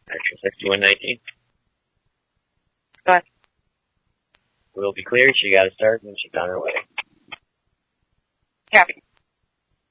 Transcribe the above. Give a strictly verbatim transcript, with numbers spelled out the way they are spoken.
Action sixty-one nineteen. Go ahead. We'll be clear. She got to start and she's on her way. Copy.